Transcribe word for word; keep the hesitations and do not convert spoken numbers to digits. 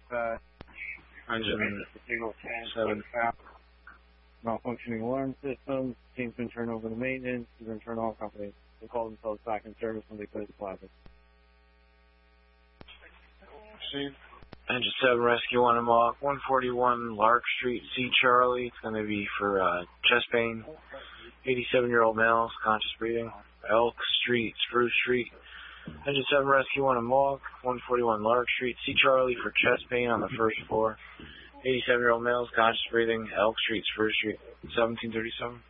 uh, Engine seven. malfunctioning alarm system. Team's been turned over to maintenance. He's been turned all companies. They call themselves back in service when they put his plaza. Engine seven, Rescue one, Amok. one forty-one Lark Street, C. Charlie. It's going to be for uh, chest pain. eighty-seven-year-old males, conscious breathing. Elk Street, Spruce Street. Engine seven, Rescue one, Amok. one forty-one Lark Street, C. Charlie for chest pain on the first floor. eighty-seven-year-old males, conscious breathing. Elk Street, Spruce Street. seventeen thirty-seven.